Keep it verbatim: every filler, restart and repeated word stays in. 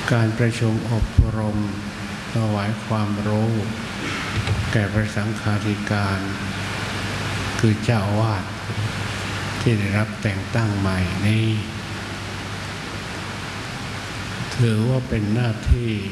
การประชุมอบรมถวายความรู้แก่พระสังฆาธิการคือเจ้าอาวาสที่ได้รับแต่งตั้งใหม่นี้ถือว่าเป็นหน้าที่